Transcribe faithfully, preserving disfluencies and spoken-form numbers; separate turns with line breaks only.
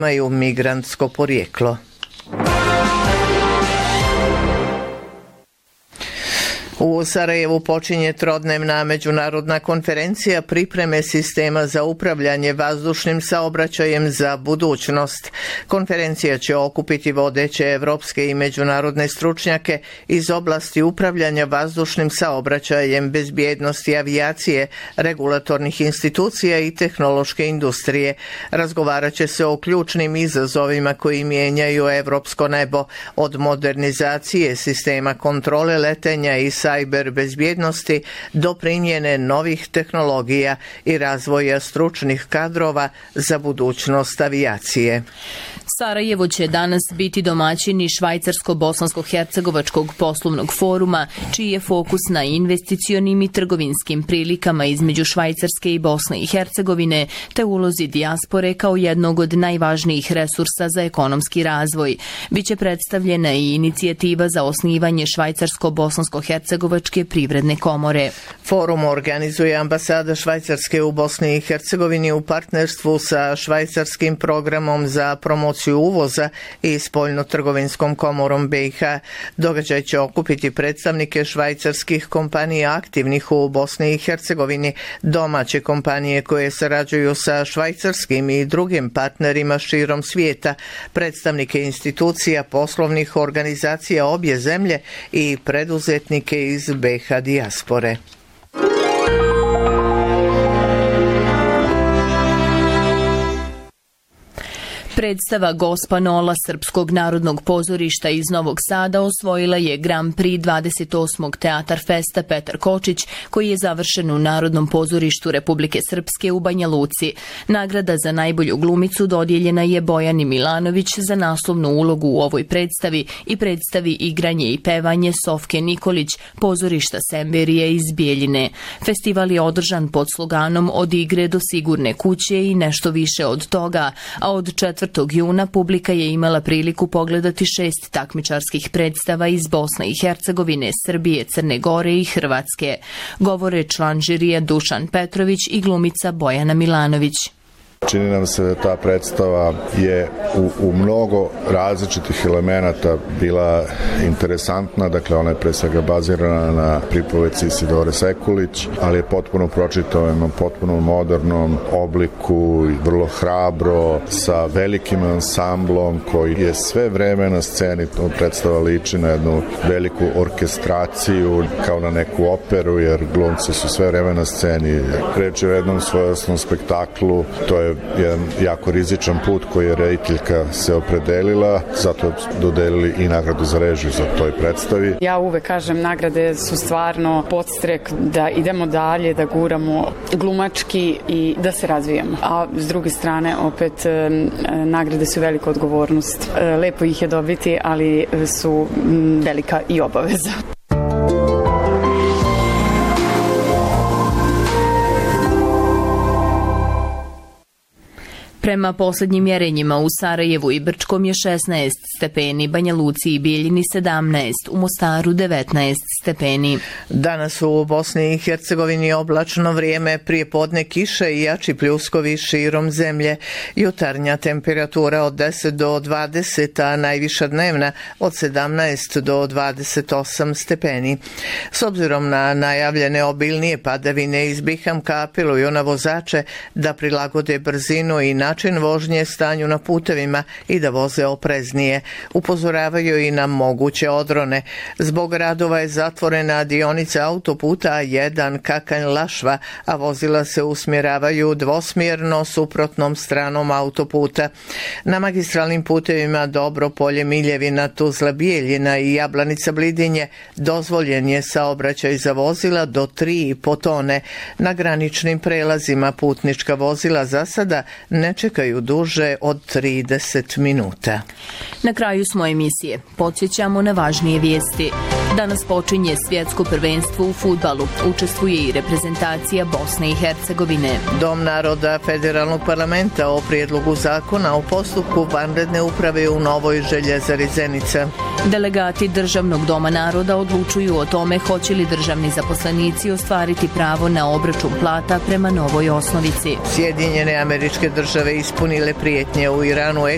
imaju migrantsko porijeklo. U Sarajevu počinje trodnevna međunarodna konferencija pripreme sistema za upravljanje vazdušnim saobraćajem za budućnost. Konferencija će okupiti vodeće evropske i međunarodne stručnjake iz oblasti upravljanja vazdušnim saobraćajem, bezbjednosti avijacije, regulatornih institucija i tehnološke industrije. Razgovarat će se o ključnim izazovima koji mijenjaju evropsko nebo, od modernizacije sistema kontrole letenja i sajber bezbjednosti do primjene novih tehnologija i razvoja stručnih kadrova za budućnost avijacije.
Sarajevo će danas biti domaćini švajcarsko-bosansko-hercegovačkog poslovnog foruma, čiji je fokus na investicionim i trgovinskim prilikama između Švajcarske i Bosne i Hercegovine, te ulozi dijaspore kao jednog od najvažnijih resursa za ekonomski razvoj. Biće predstavljena i inicijativa za osnivanje Švajcarsko-bosansko-hercegovačke privredne komore.
Forum organizuje ambasada Švajcarske u Bosni i Hercegovini u partnerstvu sa švajcarskim programom za promociju uvoza i spoljnotrgovinskom komorom B i H. Događaj će okupiti predstavnike švajcarskih kompanija aktivnih u Bosni i Hercegovini, domaće kompanije koje sarađuju sa švajcarskim i drugim partnerima širom svijeta, predstavnike institucija, poslovnih organizacija obje zemlje i preduzetnike iz B i H dijaspore.
Predstava Gospa Nola Srpskog narodnog pozorišta iz Novog Sada osvojila je Grand Prix dvadeset osmog Teatar Festa Petar Kočić, koji je završen u Narodnom pozorištu Republike Srpske u Banja Luci. Nagrada za najbolju glumicu dodijeljena je Bojani Milanović za naslovnu ulogu u ovoj predstavi i predstavi Igranje i pevanje Sofke Nikolić, pozorišta Semberije iz Bijeljine. Festival je održan pod sloganom Od igre do sigurne kuće i nešto više od toga, a od četvrtog juna publika je imala priliku pogledati šest takmičarskih predstava iz Bosne i Hercegovine, Srbije, Crne Gore i Hrvatske. Govore član žirija Dušan Petrović i glumica Bojana Milanović.
Čini nam se da ta predstava je u, u mnogo različitih elemenata bila interesantna, dakle ona je pre svega bazirana na pripoveci Isidore Sekulić, ali je potpuno pročitavano, potpuno modernom obliku, vrlo hrabro, sa velikim ansamblom koji je sve vreme na sceni. To predstava liči na jednu veliku orkestraciju, kao na neku operu, jer glumci su sve vreme na sceni. Reč je o jednom svojevrsnom spektaklu, to je jedan jako rizičan put koji je rediteljka se opredelila, zato dodelili i nagradu za režiju za toj predstavi.
Ja uvek kažem, nagrade su stvarno podstrek da idemo dalje, da guramo glumački i da se razvijamo. A s druge strane, opet, nagrade su velika odgovornost. Lepo ih je dobiti, ali su velika i obaveza.
Prema posljednjim mjerenjima u Sarajevu i Brčkom je šesnaest stepeni, Banja Luci i Bijeljini sedamnaest, u Mostaru devetnaest stepeni.
Danas u Bosni i Hercegovini oblačno vrijeme, prije podne kiše i jači pljuskovi širom zemlje. Jutarnja temperatura od deset do dvadeset, a najviša dnevna od sedamnaest do dvadeset osam stepeni. S obzirom na najavljene obilnije padavine iz Bihamka apeluju na vozače da prilagode brzinu i način vožnje stanju na putevima i da voze opreznije. Upozoravaju i na moguće odrone. Zbog radova je zatvorena dionica autoputa A jedan Kakanj-Lašva, a vozila se usmjeravaju dvosmjerno suprotnom stranom autoputa. Na magistralnim putevima Dobro Polje Miljevina, Tuzla Bijeljina i Jablanica Blidinje dozvoljen je saobraćaj za vozila do tri i po tone. Na graničnim prelazima putnička vozila za sada ne čekaju duže od trideset minuta.
Na kraju smo emisije. Podsjećamo na važnije vijesti. Danas počinje svjetsko prvenstvo u fudbalu. Učestvuje i reprezentacija Bosne i Hercegovine.
Dom naroda Federalnog parlamenta o prijedlogu zakona o postupku vanredne uprave u Novoj Željezari Zenica.
Delegati Državnog doma naroda odlučuju o tome hoće li državni zaposlenici ostvariti pravo na obračun plata prema novoj osnovici.
Sjedinjene Američke Države ispunile prijetnje u Iranu